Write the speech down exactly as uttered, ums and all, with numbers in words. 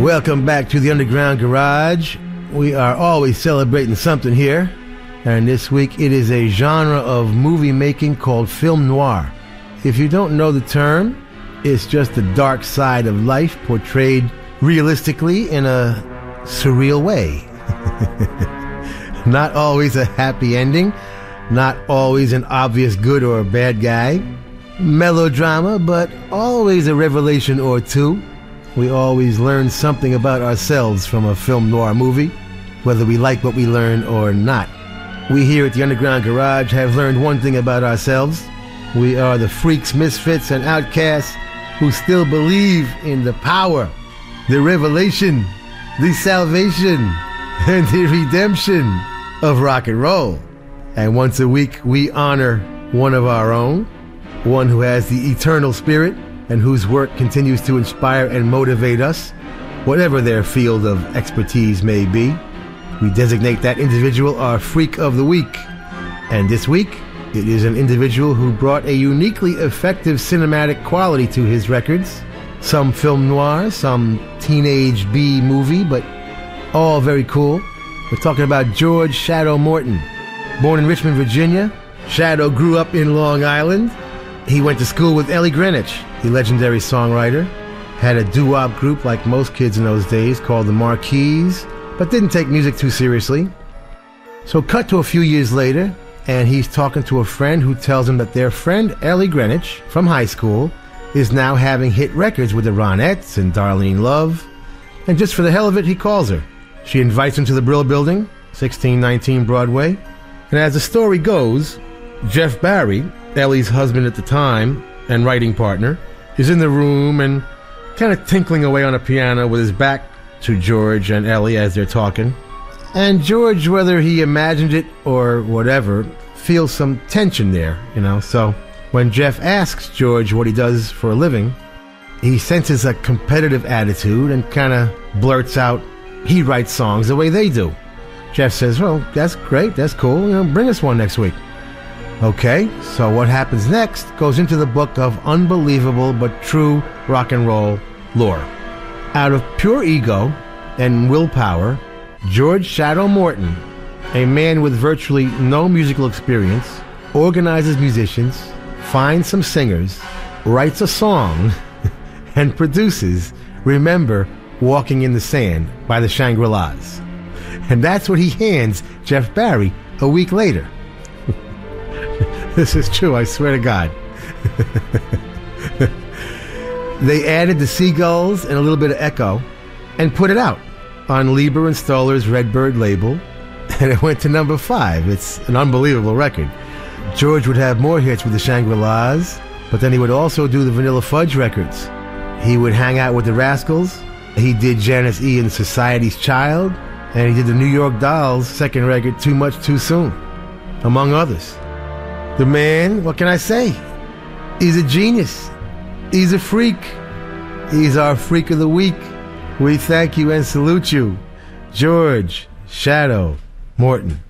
Welcome back to the Underground Garage. We are always celebrating something here, and this week it is a genre of movie making called film noir. If you don't know the term, it's just the dark side of life portrayed realistically in a surreal way. Not always a happy ending, not always an obvious good or bad guy. Melodrama, but always a revelation or two. We always learn something about ourselves from a film noir movie, whether we like what we learn or not. We here at the Underground Garage have learned one thing about ourselves. We are the freaks, misfits, and outcasts who still believe in the power, the revelation, the salvation, and the redemption of rock and roll. And once a week we honor one of our own, one who has the eternal spirit and whose work continues to inspire and motivate us, whatever their field of expertise may be. We designate that individual our Freak of the Week. And this week, it is an individual who brought a uniquely effective cinematic quality to his records. Some film noir, some teenage B movie, but all very cool. We're talking about George Shadow Morton. Born in Richmond, Virginia, Shadow grew up in Long Island. He went to school with Ellie Greenwich, the legendary songwriter, had a doo-wop group like most kids in those days called the Marquis, but didn't take music too seriously. So cut to a few years later, and he's talking to a friend who tells him that their friend Ellie Greenwich from high school is now having hit records with the Ronettes and Darlene Love, and just for the hell of it, he calls her. She invites him to the Brill Building, sixteen nineteen Broadway, and as the story goes, Jeff Barry, Ellie's husband at the time and writing partner, is in the room and kind of tinkling away on a piano with his back to George and Ellie as they're talking. And George, whether he imagined it or whatever, feels some tension there, you know. So when Jeff asks George what he does for a living, he senses a competitive attitude and kind of blurts out he writes songs the way they do. Jeff says, well, that's great, that's cool, you know, bring us one next week. Okay, so what happens next goes into the book of unbelievable but true rock and roll lore. Out of pure ego and willpower, George Shadow Morton, a man with virtually no musical experience, organizes musicians, finds some singers, writes a song, and produces Remember Walking in the Sand by the Shangri-Las. And that's what he hands Jeff Barry a week later. This is true, I swear to God. They added the seagulls and a little bit of echo and put it out on Lieber and Stoller's Redbird label, and it went to number five. It's an unbelievable record. George would have more hits with the Shangri-Las, but then he would also do the Vanilla Fudge records. He would hang out with the Rascals. He did Janice Ian's Society's Child, and he did the New York Dolls' second record, Too Much Too Soon, among others. The man, what can I say? He's a genius. He's a freak. He's our Freak of the Week. We thank you and salute you, George Shadow Morton.